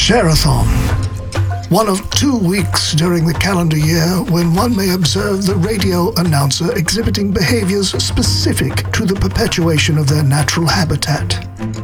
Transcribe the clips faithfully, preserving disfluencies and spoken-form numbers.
Share-a-thon. One of two weeks during the calendar year when one may observe the radio announcer exhibiting behaviors specific to the perpetuation of their natural habitat.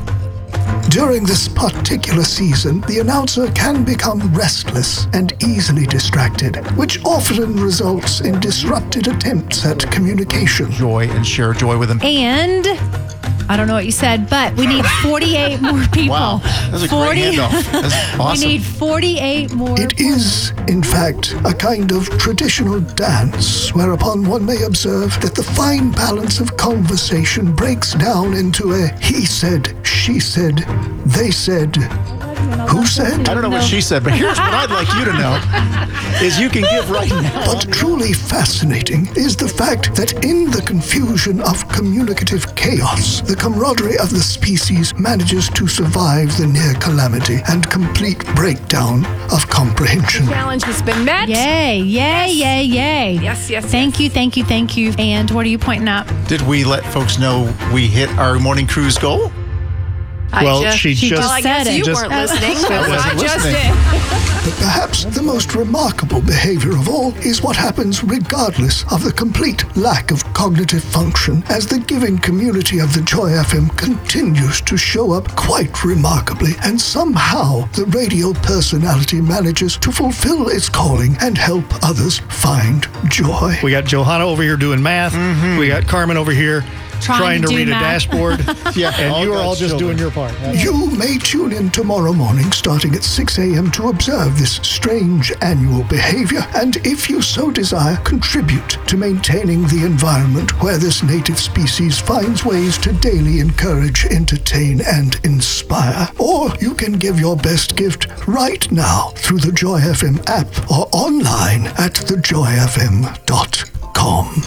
During this particular season, the announcer can become restless and easily distracted, which often results in disrupted attempts at communication. Joy and share joy with them. And I don't know what you said, but we need forty-eight more people. Wow, that's a forty great handoff. That's awesome. We need forty-eight more. It is, in fact, a kind of traditional dance, whereupon one may observe that the fine balance of conversation breaks down into a he said, she said, they said, who said? I don't know what she said, but here's what I'd like you to know, is you can give right now. But truly fascinating is the fact that in the confusion of communicative chaos, the camaraderie of the species manages to survive the near calamity and complete breakdown of comprehension. The challenge has been met. Yay, yay, Yes. yay, yay. Yes, yes, Thank yes. you, thank you, thank you. And what are you pointing up? Did we let folks know we hit our morning cruise goal? I Well, just, she She just- well, I guess said it. you Just- weren't listening. I because wasn't I just listening. did. But perhaps the most remarkable behavior of all is what happens regardless of the complete lack of cognitive function as the giving community of the Joy F M continues to show up quite remarkably, and somehow the radio personality manages to fulfill its calling and help others find joy. We got Johanna over here doing math. We got Carmen over here Trying trying, to to, do read math. a dashboard. Yeah, and all you are God's all just children. doing your part. You may tune in tomorrow morning starting at six a.m. to observe this strange annual behavior, and if you so desire, contribute to maintaining the environment where this native species finds ways to daily encourage, entertain, and inspire. Or you can give your best gift right now through the Joy F M app or online at the joy f m dot com.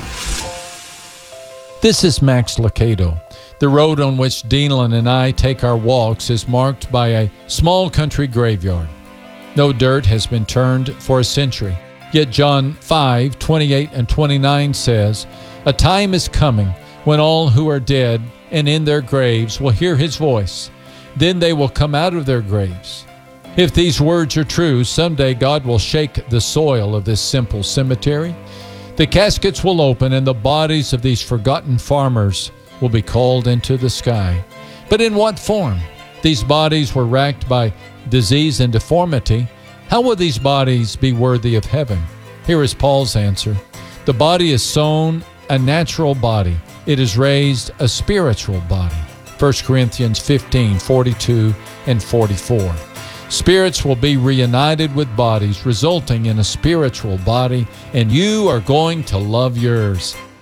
This is Max Lucado. The road on which Deanlin and I take our walks is marked by a small country graveyard. No dirt has been turned for a century. Yet John five, twenty-eight and twenty-nine says, "A time is coming when all who are dead and in their graves will hear his voice. Then they will come out of their graves." If these words are true, someday God will shake the soil of this simple cemetery. The caskets will open and the bodies of these forgotten farmers will be called into the sky. But in what form? These bodies were racked by disease and deformity. How will these bodies be worthy of heaven? Here is Paul's answer. The body is sown a natural body. It is raised a spiritual body. First Corinthians fifteen, forty-two and forty-four. Spirits will be reunited with bodies, resulting in a spiritual body, and you are going to love yours.